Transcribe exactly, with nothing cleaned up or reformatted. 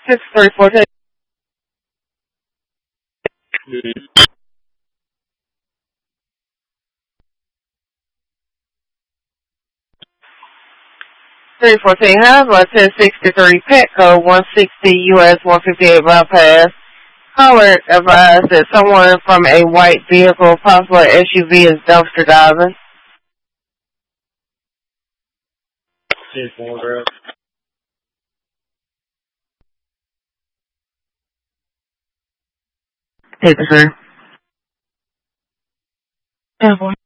six three four two. three fourteen Hasbro ten sixty-three Petco one sixty U S one fifty-eight bypass. Caller advised that someone from a white vehicle, possibly S U V, is dumpster diving. Take it, sir. Yeah, boy.